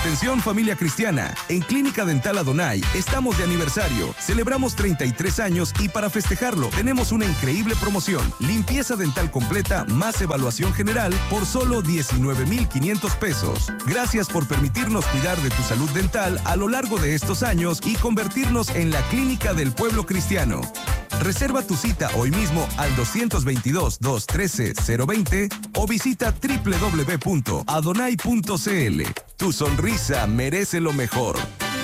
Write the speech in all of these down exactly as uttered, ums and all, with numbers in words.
Atención familia cristiana, en Clínica Dental Adonai estamos de aniversario. Celebramos treinta y tres años y para festejarlo tenemos una increíble promoción. Limpieza dental completa más evaluación general por solo diecinueve mil quinientos pesos. Gracias por permitirnos cuidar de tu salud dental a lo largo de estos años y convertirnos en la clínica del pueblo cristiano. Reserva tu cita hoy mismo al dos dos dos, dos uno tres, cero dos cero o visita doble u doble u doble u punto adonai punto c l. Tu sonrisa merece lo mejor.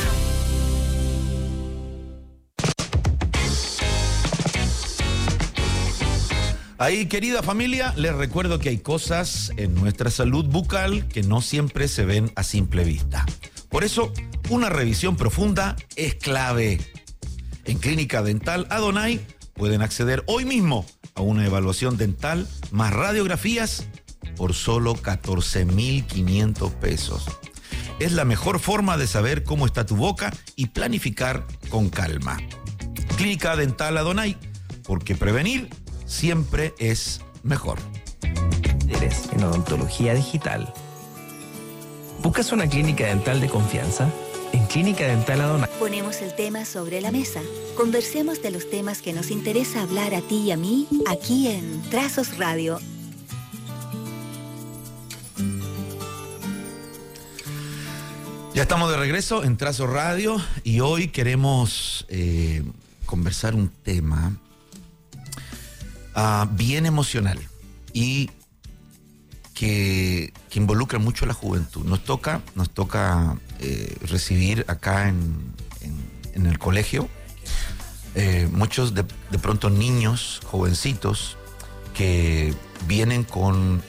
Ahí, querida familia, les recuerdo que hay cosas en nuestra salud bucal que no siempre se ven a simple vista. Por eso, una revisión profunda es clave. En Clínica Dental Adonai pueden acceder hoy mismo a una evaluación dental más radiografías por solo catorce mil quinientos pesos. Es la mejor forma de saber cómo está tu boca y planificar con calma. Clínica Dental Adonai, porque prevenir siempre es mejor. Eres en odontología digital. ¿Buscas una clínica dental de confianza? En Clínica Dental Adonai ponemos el tema sobre la mesa. Conversemos de los temas que nos interesa hablar a ti y a mí aquí en Trazos Radio. Ya estamos de regreso en Trazos Radio y hoy queremos eh, conversar un tema uh, bien emocional y que, que involucra mucho a la juventud. Nos toca, nos toca eh, recibir acá en, en, en el colegio eh, muchos de, de pronto niños, jovencitos, que vienen con,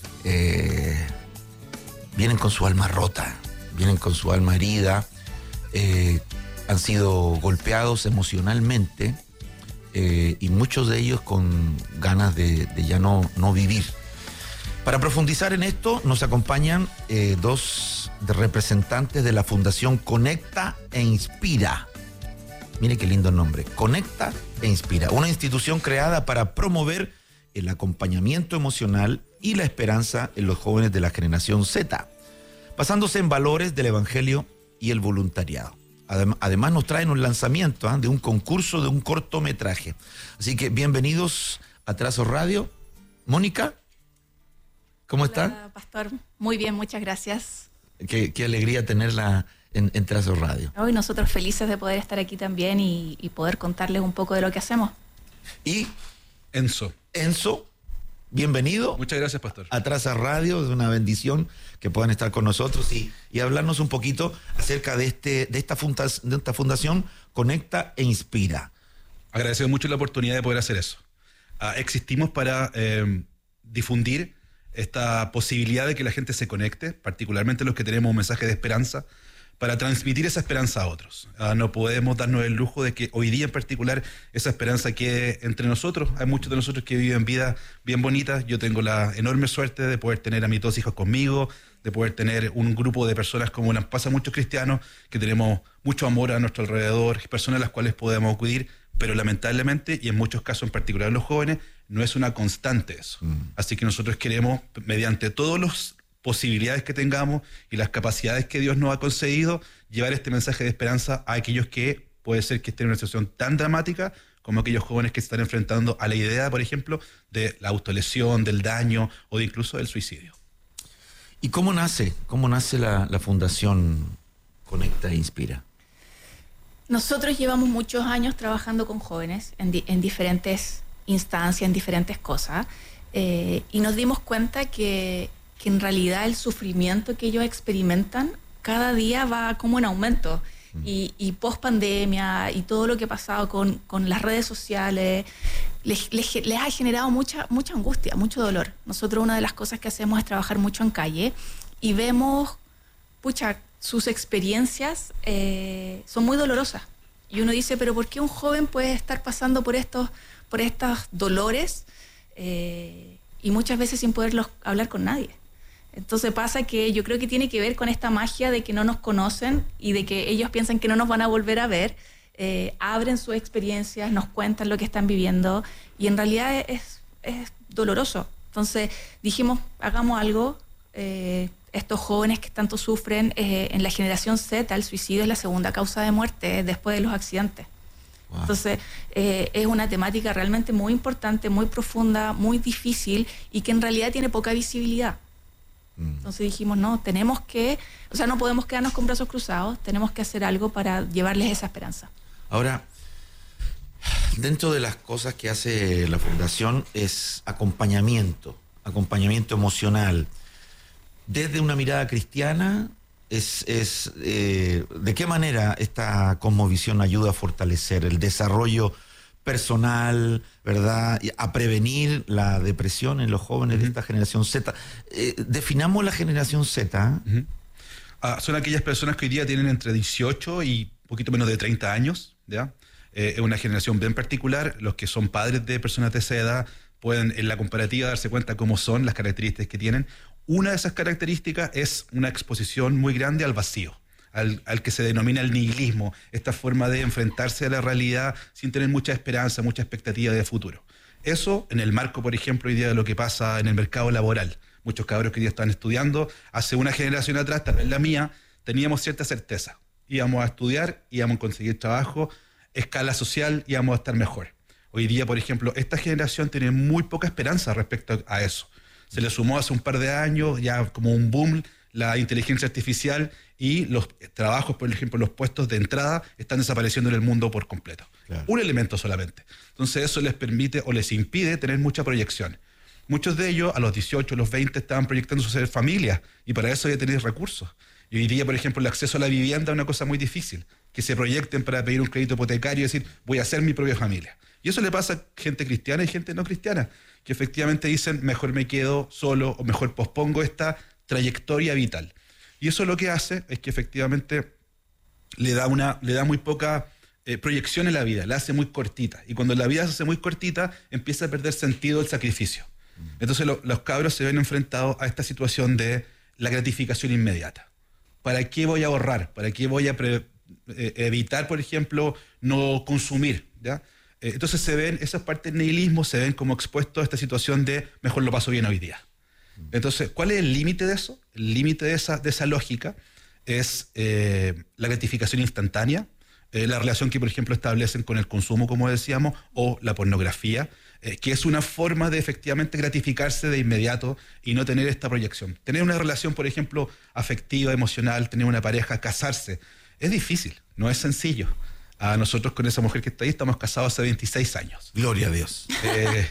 eh, vienen con su alma rota, vienen con su alma herida, eh, han sido golpeados emocionalmente eh, y muchos de ellos con ganas de, de ya no, no vivir. Para profundizar en esto nos acompañan eh, dos de representantes de la Fundación Conecta e Inspira. Mire qué lindo nombre, Conecta e Inspira, una institución creada para promover el acompañamiento emocional y la esperanza en los jóvenes de la generación Z, basándose en valores del Evangelio y el voluntariado. Adem- además nos traen un lanzamiento ¿eh? de un concurso de un cortometraje. Así que bienvenidos a Trazos Radio. Mónica, ¿cómo está? Hola, Pastor. Muy bien, muchas gracias. Qué, qué alegría tenerla en, en Trazos Radio. Hoy nosotros felices de poder estar aquí también y, y poder contarles un poco de lo que hacemos. Y Enzo. Enzo, bienvenido. Muchas gracias, Pastor. A Trazos Radio, es una bendición que puedan estar con nosotros y, y hablarnos un poquito acerca de, este, de, esta funda, de esta fundación Conecta e Inspira. Agradecemos mucho la oportunidad de poder hacer eso. Uh, existimos para eh, difundir esta posibilidad de que la gente se conecte, particularmente los que tenemos un mensaje de esperanza, para transmitir esa esperanza a otros. Uh, no podemos darnos el lujo de que hoy día en particular esa esperanza quede entre nosotros. Hay muchos de nosotros que viven vidas bien bonitas. Yo tengo la enorme suerte de poder tener a mis dos hijos conmigo, de poder tener un grupo de personas como nos pasa a muchos cristianos, que tenemos mucho amor a nuestro alrededor, personas a las cuales podemos acudir, pero lamentablemente, y en muchos casos en particular los jóvenes, no es una constante eso. Mm. Así que nosotros queremos, mediante todas las posibilidades que tengamos y las capacidades que Dios nos ha concedido, llevar este mensaje de esperanza a aquellos que puede ser que estén en una situación tan dramática como aquellos jóvenes que se están enfrentando a la idea, por ejemplo, de la autolesión, del daño o de incluso del suicidio. ¿Y cómo nace? ¿Cómo nace la, la Fundación Conecta e Inspira? Nosotros llevamos muchos años trabajando con jóvenes en, di- en diferentes instancias, en diferentes cosas, eh, y nos dimos cuenta que, que en realidad el sufrimiento que ellos experimentan cada día va como en aumento. Mm. Y, y post pandemia y todo lo que ha pasado con, con las redes sociales les, les, les ha generado mucha, mucha angustia, mucho dolor. Nosotros una de las cosas que hacemos es trabajar mucho en calle y vemos, pucha, sus experiencias eh, son muy dolorosas. Y uno dice, pero ¿por qué un joven puede estar pasando por estos, por estos dolores eh, y muchas veces sin poderlos hablar con nadie? Entonces pasa que yo creo que tiene que ver con esta magia de que no nos conocen y de que ellos piensan que no nos van a volver a ver, eh, abren sus experiencias, nos cuentan lo que están viviendo y en realidad es, es doloroso. Entonces dijimos, hagamos algo, eh, estos jóvenes que tanto sufren. Eh, en la generación Z, el suicidio es la segunda causa de muerte después de los accidentes. Wow. Entonces, eh, es una temática realmente muy importante, muy profunda, muy difícil y que en realidad tiene poca visibilidad. Mm. Entonces dijimos, no, tenemos que, o sea, no podemos quedarnos con brazos cruzados, tenemos que hacer algo para llevarles esa esperanza. Ahora, dentro de las cosas que hace la Fundación es acompañamiento, acompañamiento emocional. Desde una mirada cristiana, es, es eh, ¿de qué manera esta cosmovisión ayuda a fortalecer el desarrollo personal, ¿verdad? A prevenir la depresión en los jóvenes uh-huh. de esta generación Z? Eh, definamos la generación Z. Uh-huh. Ah, son aquellas personas que hoy día tienen entre dieciocho y un poquito menos de treinta años, ¿ya? Eh, es una generación bien particular. Los que son padres de personas de esa edad pueden en la comparativa darse cuenta cómo son las características que tienen. Una de esas características es una exposición muy grande al vacío, al, al que se denomina el nihilismo, esta forma de enfrentarse a la realidad sin tener mucha esperanza, mucha expectativa de futuro. Eso en el marco, por ejemplo, hoy día de lo que pasa en el mercado laboral. Muchos cabros que hoy día están estudiando, hace una generación atrás, tal vez la mía, teníamos cierta certeza. Íbamos a estudiar, íbamos a conseguir trabajo, escala social, íbamos a estar mejor. Hoy día, por ejemplo, esta generación tiene muy poca esperanza respecto a eso. Se le sumó hace un par de años, ya como un boom, la inteligencia artificial y los trabajos, por ejemplo, los puestos de entrada están desapareciendo en el mundo por completo. Claro. Un elemento solamente. Entonces eso les permite o les impide tener mucha proyección. Muchos de ellos a los dieciocho, a los veinte estaban proyectando ser familia y para eso ya tenéis recursos. Y hoy día, por ejemplo, el acceso a la vivienda es una cosa muy difícil. Que se proyecten para pedir un crédito hipotecario y decir, voy a hacer mi propia familia. Y eso le pasa a gente cristiana y gente no cristiana, que efectivamente dicen, mejor me quedo solo o mejor pospongo esta trayectoria vital. Y eso lo que hace es que efectivamente le da, una, le da muy poca eh, proyección en la vida, la hace muy cortita. Y cuando la vida se hace muy cortita, empieza a perder sentido el sacrificio. Entonces lo, los cabros se ven enfrentados a esta situación de la gratificación inmediata. ¿Para qué voy a ahorrar? ¿Para qué voy a pre, eh, evitar, por ejemplo, no consumir? ¿Ya? Eh, entonces se ven, esas partes del nihilismo se ven como expuestos a esta situación de mejor lo paso bien hoy día. Entonces, ¿cuál es el límite de eso? El límite de esa, de esa lógica es eh, la gratificación instantánea, eh, la relación que, por ejemplo, establecen con el consumo, como decíamos, o la pornografía, eh, que es una forma de efectivamente gratificarse de inmediato y no tener esta proyección. Tener una relación, por ejemplo, afectiva, emocional, tener una pareja, casarse, es difícil, no es sencillo. A nosotros con esa mujer que está ahí estamos casados hace veintiséis años. Gloria a Dios. Eh,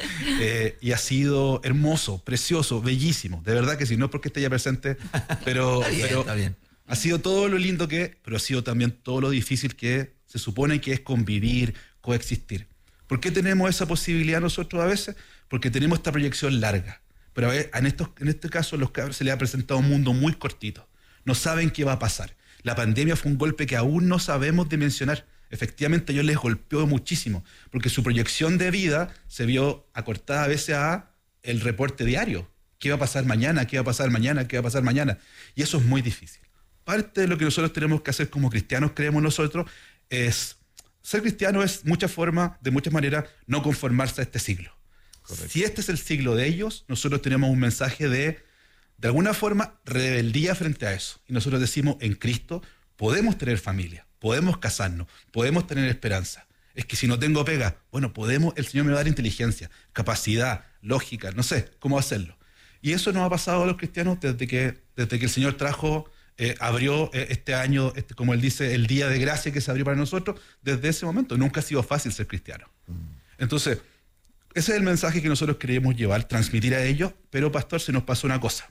eh, y ha sido hermoso, precioso, bellísimo. De verdad que sí, no es porque esté ya presente, pero, está bien, pero está bien. Ha sido todo lo lindo que, pero ha sido también todo lo difícil que se supone que es convivir, coexistir. ¿Por qué tenemos esa posibilidad nosotros a veces? Porque tenemos esta proyección larga. Pero a ver, en, estos, en este caso a los cabros se les ha presentado un mundo muy cortito. No saben qué va a pasar. La pandemia fue un golpe que aún no sabemos dimensionar. Efectivamente, a ellos les golpeó muchísimo, porque su proyección de vida se vio acortada a veces a el reporte diario. ¿Qué va a pasar mañana? ¿Qué va a pasar mañana? ¿Qué va a pasar mañana? Y eso es muy difícil. Parte de lo que nosotros tenemos que hacer como cristianos, creemos nosotros, es... Ser cristiano es muchas formas, de muchas maneras, no conformarse a este siglo. Correcto. Si este es el siglo de ellos, nosotros tenemos un mensaje de... de alguna forma, rebeldía frente a eso. Y nosotros decimos, en Cristo podemos tener familia, podemos casarnos, podemos tener esperanza. Es que si no tengo pega, bueno, podemos, el Señor me va a dar inteligencia, capacidad, lógica, no sé cómo hacerlo. Y eso nos ha pasado a los cristianos desde que, desde que el Señor trajo, eh, abrió eh, este año, este, como Él dice, el día de gracia que se abrió para nosotros, desde ese momento. Nunca ha sido fácil ser cristiano. Entonces, ese es el mensaje que nosotros queremos llevar, transmitir a ellos, pero pastor, se nos pasó una cosa.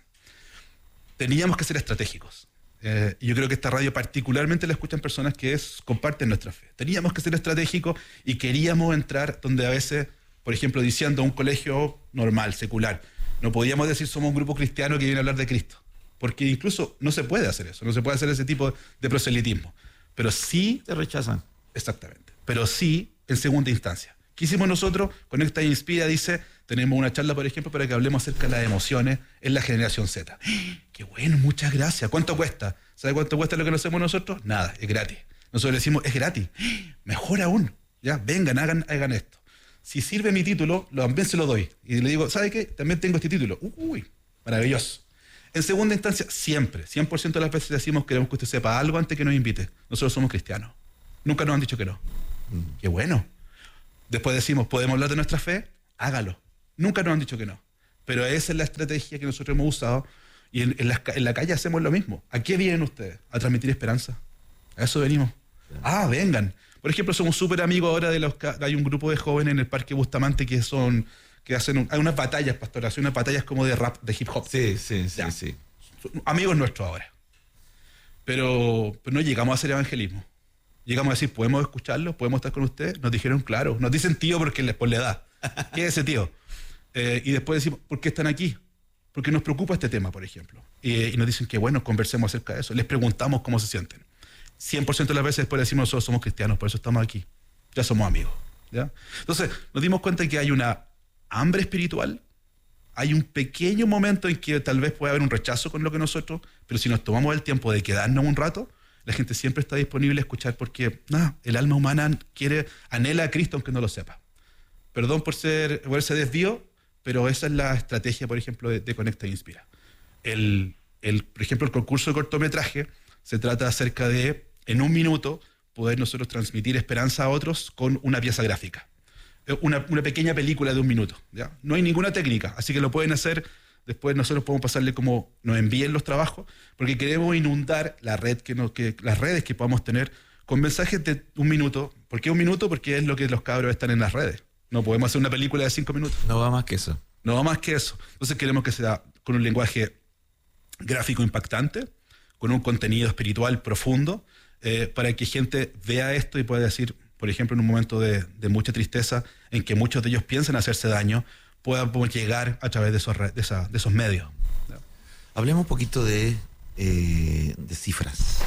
Teníamos que ser estratégicos. Eh, yo creo que esta radio particularmente la escuchan personas que es, comparten nuestra fe. Teníamos que ser estratégicos y queríamos entrar donde a veces, por ejemplo, diciendo un colegio normal, secular, no podíamos decir somos un grupo cristiano que viene a hablar de Cristo, porque incluso no se puede hacer eso, no se puede hacer ese tipo de proselitismo. Pero sí... Te rechazan. Exactamente. Pero sí en segunda instancia. ¿Qué hicimos nosotros? Conecta e Inspira dice, tenemos una charla, por ejemplo, para que hablemos acerca de las emociones en la generación Z. ¡Qué bueno! Muchas gracias. ¿Cuánto cuesta? ¿Sabe cuánto cuesta lo que lo hacemos nosotros? Nada, es gratis. Nosotros le decimos, es gratis. Mejor aún. Ya, vengan, hagan, hagan esto. Si sirve mi título, lo, también se lo doy. Y le digo, ¿sabe qué? También tengo este título. Uy, maravilloso. En segunda instancia, siempre, cien por ciento de las veces decimos queremos que usted sepa algo antes que nos invite. Nosotros somos cristianos. Nunca nos han dicho que no. Mm. Qué bueno. Después decimos, ¿podemos hablar de nuestra fe? Hágalo. Nunca nos han dicho que no. Pero esa es la estrategia que nosotros hemos usado y en, en, la, en la calle hacemos lo mismo. ¿A qué vienen ustedes? A transmitir esperanza. A eso venimos. Ah, vengan. Por ejemplo, somos súper amigos ahora de los... Hay un grupo de jóvenes en el Parque Bustamante que son... que hacen... Un, hay unas batallas, pastoras, unas batallas como de rap, de hip hop. Sí, sí, sí, ya. sí. Son amigos nuestros ahora. Pero, pero no llegamos a hacer evangelismo. Llegamos a decir, ¿podemos escucharlos? ¿Podemos estar con ustedes? Nos dijeron, claro. Nos dicen tío porque les por la edad. ¿Qué es ese tío? Eh, y después decimos, ¿por qué están aquí? Porque nos preocupa este tema, por ejemplo. Eh, y nos dicen que, bueno, conversemos acerca de eso. Les preguntamos cómo se sienten. cien por ciento de las veces después decimos, nosotros somos cristianos, por eso estamos aquí. Ya somos amigos. ¿Ya? Entonces, nos dimos cuenta de que hay una hambre espiritual. Hay un pequeño momento en que tal vez puede haber un rechazo con lo que nosotros, pero si nos tomamos el tiempo de quedarnos un rato, la gente siempre está disponible a escuchar porque nada, el alma humana quiere, anhela a Cristo aunque no lo sepa. Perdón por, ser, por ese desvío, pero esa es la estrategia, por ejemplo, de, de Conecta e Inspira. El, el, por ejemplo, el concurso de cortometraje se trata acerca de, en un minuto, poder nosotros transmitir esperanza a otros con una pieza gráfica. Una, una pequeña película de un minuto. ¿Ya? No hay ninguna técnica, así que lo pueden hacer. Después nosotros podemos pasarle como nos envíen los trabajos, porque queremos inundar la red que nos, que, las redes que podamos tener con mensajes de un minuto. ¿Por qué un minuto? Porque es lo que los cabros están en las redes. No podemos hacer una película de cinco minutos. No va más que eso. No va más que eso. Entonces queremos que sea con un lenguaje gráfico impactante, con un contenido espiritual profundo, eh, para que gente vea esto y pueda decir, por ejemplo, en un momento de, de mucha tristeza, en que muchos de ellos piensan hacerse daño, puedan llegar a través de esos, de esa, de esos medios. Hablemos un poquito de, eh, de cifras.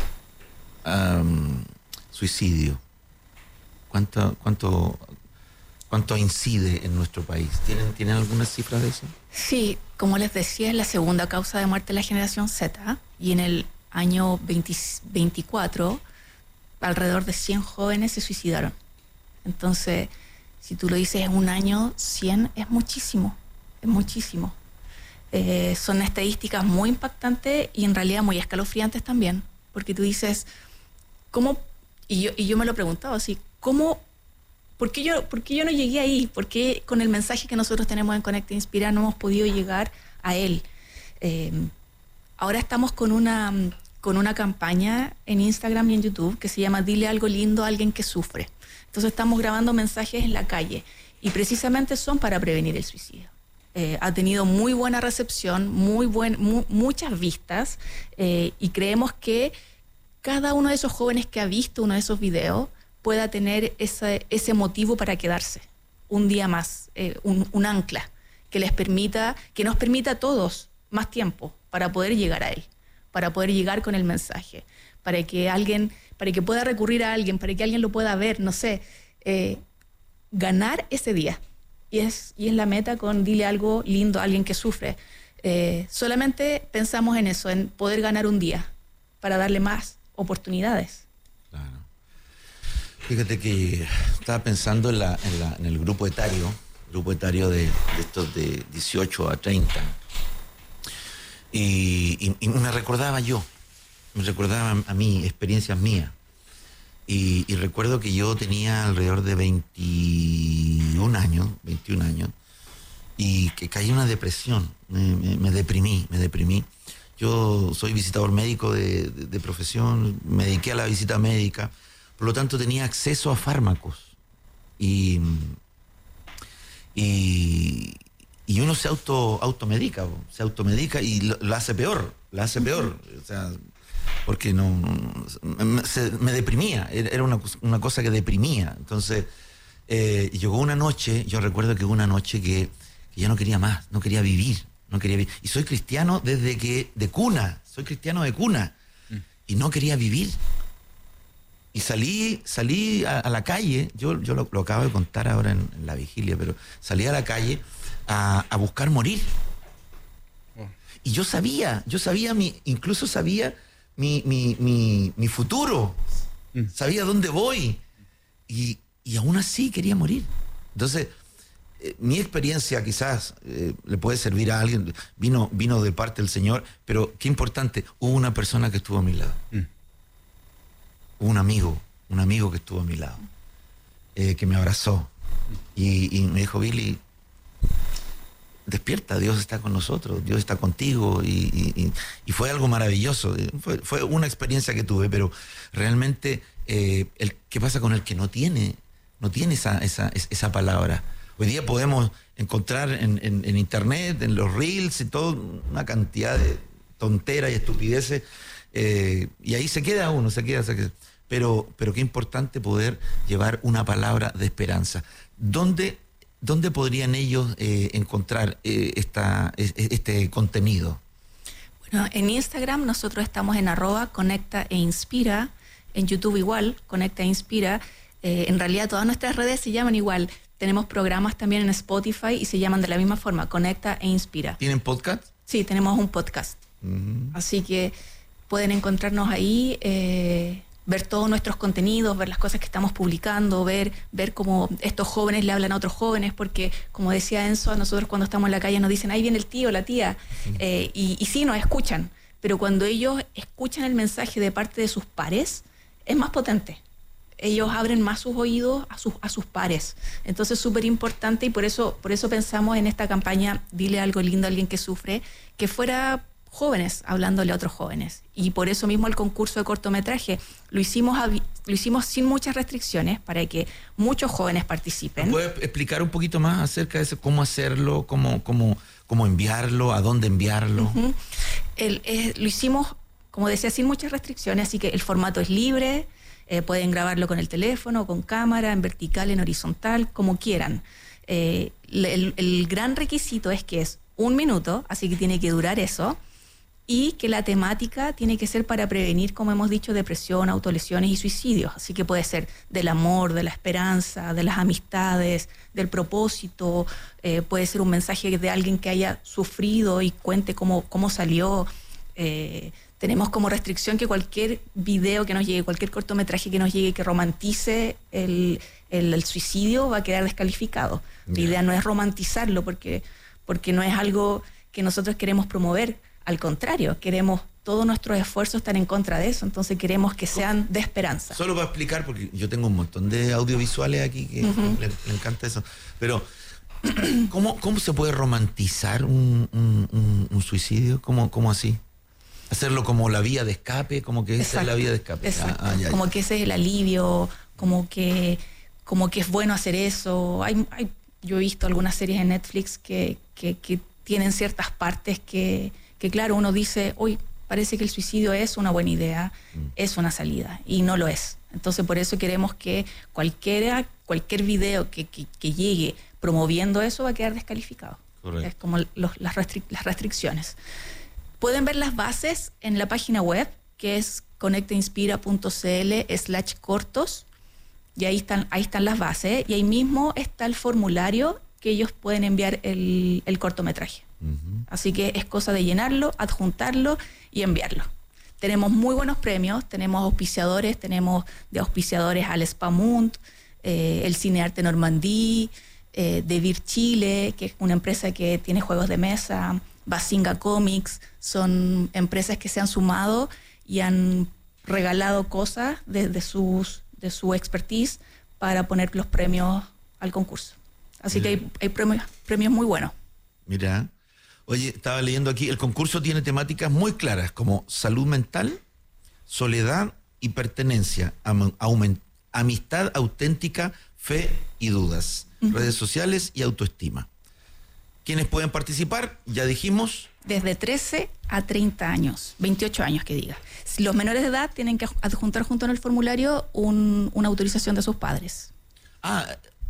Um, suicidio. ¿Cuánto, cuánto, ¿Cuánto incide en nuestro país? ¿Tienen, ¿Tienen algunas cifras de eso? Sí, como les decía, es la segunda causa de muerte de la generación Z, y en el año veinte veinticuatro alrededor de cien jóvenes se suicidaron. Entonces, si tú lo dices en un año, cien es muchísimo, es muchísimo. Eh, son estadísticas muy impactantes y en realidad muy escalofriantes también, porque tú dices, ¿cómo? Y yo, y yo me lo he preguntado así, ¿cómo? ¿Por qué yo, por qué yo no llegué ahí? ¿Por qué con el mensaje que nosotros tenemos en Conecta e Inspira no hemos podido llegar a él? Eh, ahora estamos con una, con una campaña en Instagram y en YouTube que se llama Dile algo lindo a alguien que sufre. Entonces estamos grabando mensajes en la calle y precisamente son para prevenir el suicidio. Eh, ha tenido muy buena recepción, muy buen, mu muchas vistas, eh, y creemos que cada uno de esos jóvenes que ha visto uno de esos videos pueda tener ese, ese motivo para quedarse un día más, eh, un, un ancla que les permita, que nos permita a todos más tiempo para poder llegar a él, para poder llegar con el mensaje, para que alguien, para que pueda recurrir a alguien, para que alguien lo pueda ver, no sé, eh, ganar ese día. Y es, y es la meta con Dile algo lindo a alguien que sufre. Eh, solamente pensamos en eso, en poder ganar un día, para darle más oportunidades. Claro. Fíjate que estaba pensando en, la, en, la, en el grupo etario, grupo etario de, de estos de dieciocho a treinta. Y, y, y me recordaba yo, me recordaba a mí, experiencias mías. Y, y recuerdo que yo tenía alrededor de veintiún años, veintiún años, y que caí en una depresión, me, me, me deprimí, me deprimí. Yo soy visitador médico de, de, de profesión, me dediqué a la visita médica, por lo tanto tenía acceso a fármacos. Y, y, y uno se auto, automedica, se automedica y lo, lo hace peor, lo hace peor. O sea, porque no, no me, se, me deprimía, era una, una cosa que deprimía. Entonces, eh, llegó una noche, yo recuerdo que hubo una noche que, que ya no quería más, no quería vivir, no quería vivir. Y soy cristiano desde que, de cuna, soy cristiano de cuna, mm. y no quería vivir. Y salí, salí a, a la calle, yo, yo lo, lo acabo de contar ahora en, en la vigilia, pero salí a la calle a, a buscar morir. Oh. Y yo sabía, yo sabía, mi, incluso sabía mi, mi, mi, mi futuro, mm. sabía dónde voy, y, y aún así quería morir. Entonces, eh, mi experiencia quizás eh, le puede servir a alguien, vino, vino de parte del Señor, pero qué importante, hubo una persona que estuvo a mi lado. Mm. Hubo un amigo, un amigo que estuvo a mi lado, eh, que me abrazó y, y me dijo, Billy, despierta, Dios está con nosotros, Dios está contigo, y, y, y fue algo maravilloso. Fue, fue una experiencia que tuve, pero realmente, eh, el, ¿qué pasa con el que no tiene, no tiene esa, esa, esa palabra? Hoy día podemos encontrar en, en, en internet, en los reels y todo, una cantidad de tonteras y estupideces, eh, y ahí se queda uno, se queda, se queda. Pero, pero qué importante poder llevar una palabra de esperanza. ¿Dónde, dónde podrían ellos eh, encontrar eh, esta, este contenido? Bueno, en Instagram nosotros estamos en arroba conecta e inspira, en YouTube igual, conecta e inspira. Eh, en realidad todas nuestras redes se llaman igual. Tenemos programas también en Spotify y se llaman de la misma forma, Conecta e Inspira. ¿Tienen podcast? Sí, tenemos un podcast. Uh-huh. Así que pueden encontrarnos ahí, eh, ver todos nuestros contenidos, ver las cosas que estamos publicando, ver, ver cómo estos jóvenes le hablan a otros jóvenes, porque como decía Enzo, nosotros cuando estamos en la calle nos dicen, ahí viene el tío, la tía, uh-huh. eh, y, y sí, nos escuchan, pero cuando ellos escuchan el mensaje de parte de sus pares, es más potente. Ellos abren más sus oídos a sus, a sus pares. Entonces es súper importante, y por eso, por eso pensamos en esta campaña, dile algo lindo a alguien que sufre, que fuera jóvenes hablándole a otros jóvenes. Y por eso mismo el concurso de cortometraje lo hicimos, lo hicimos sin muchas restricciones para que muchos jóvenes participen. ¿Puedes explicar un poquito más acerca de eso? ¿Cómo hacerlo? ¿Cómo, cómo, cómo enviarlo? ¿A dónde enviarlo? Uh-huh. el, eh, lo hicimos, como decía, sin muchas restricciones, así que el formato es libre. Eh, pueden grabarlo con el teléfono, con cámara, en vertical, en horizontal, como quieran. Eh, el, el gran requisito es que es un minuto, así que tiene que durar eso, y que la temática tiene que ser para prevenir, como hemos dicho, depresión, autolesiones y suicidios. Así que puede ser del amor, de la esperanza, de las amistades, del propósito, eh, puede ser un mensaje de alguien que haya sufrido y cuente cómo, cómo salió. Eh, Tenemos como restricción que cualquier video que nos llegue, cualquier cortometraje que nos llegue que romantice el, el, el suicidio va a quedar descalificado. Yeah. La idea no es romantizarlo porque, porque no es algo que nosotros queremos promover. Al contrario, queremos todos nuestros esfuerzos estar en contra de eso. Entonces queremos que sean de esperanza. Solo para explicar, porque yo tengo un montón de audiovisuales aquí que uh-huh. le, le encanta eso. Pero, ¿cómo, cómo se puede romantizar un, un, un, un suicidio? ¿Cómo, cómo así? Hacerlo como la vía de escape, como que esa es la vía de escape. Exacto. Ah, ah, ya, como ya. que ese es el alivio, como que, como que es bueno hacer eso. Hay, hay, yo he visto algunas series en Netflix que, que, que tienen ciertas partes que, que, claro, uno dice, uy, parece que el suicidio es una buena idea, mm. es una salida, y no lo es. Entonces, por eso queremos que cualquiera, cualquier video que, que, que llegue promoviendo eso va a quedar descalificado. Correcto. Es como los, las, restric- las restricciones. Pueden ver las bases en la página web, que es conectainspira.cl slash cortos, y ahí están, ahí están las bases, y ahí mismo está el formulario que ellos pueden enviar el, el cortometraje. Uh-huh. Así que es cosa de llenarlo, adjuntarlo y enviarlo. Tenemos muy buenos premios, tenemos auspiciadores, tenemos de auspiciadores al Spamund, eh, el Cinearte Normandí, eh, De Vir Chile, que es una empresa que tiene juegos de mesa, Basinga Comics, son empresas que se han sumado y han regalado cosas de, de, sus, de su expertise para poner los premios al concurso. Así Mira. que hay, hay premios, premios muy buenos. Mira, oye, estaba leyendo aquí, el concurso tiene temáticas muy claras como salud mental, soledad y pertenencia, am, aument, amistad auténtica, fe y dudas, uh-huh. redes sociales y autoestima. ¿Quiénes pueden participar? Ya dijimos. Desde trece a treinta años, veintiocho años que diga. Los menores de edad tienen que adjuntar junto en el formulario un, una autorización de sus padres. Ah,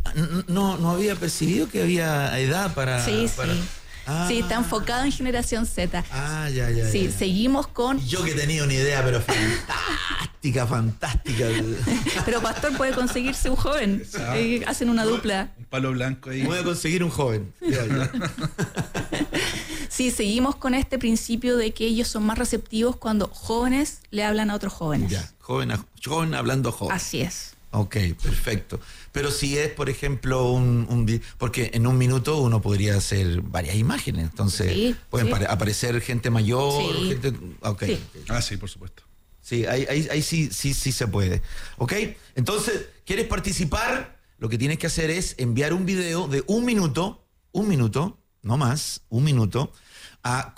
no, no había percibido que había edad para... Sí, para... sí. Ah. Sí, está enfocado en generación Z. Ah, ya, ya. Sí, ya. seguimos con... Yo que tenía una idea, pero fantástica, fantástica. Pero Pastor puede conseguirse un joven. Ah. Eh, hacen una dupla. Un palo blanco ahí. Voy a conseguir un joven. Ya, ya. Sí, seguimos con este principio de que ellos son más receptivos cuando jóvenes le hablan a otros jóvenes. Ya, joven, a, joven hablando a joven. Así es. Ok, perfecto. Pero si es, por ejemplo, un, un vi- porque en un minuto uno podría hacer varias imágenes, entonces Sí, pueden sí. pare- aparecer gente mayor, Sí. gente... Ok. Sí. Ah, sí, por supuesto. Sí, ahí, ahí, ahí sí, sí, sí se puede. ¿Ok? Entonces, ¿quieres participar? Lo que tienes que hacer es enviar un video de un minuto, un minuto, no más, un minuto, a